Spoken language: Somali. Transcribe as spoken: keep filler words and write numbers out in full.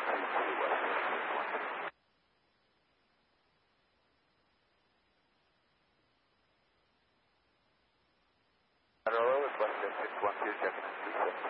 Hello, it's Western six one two, checking in three six.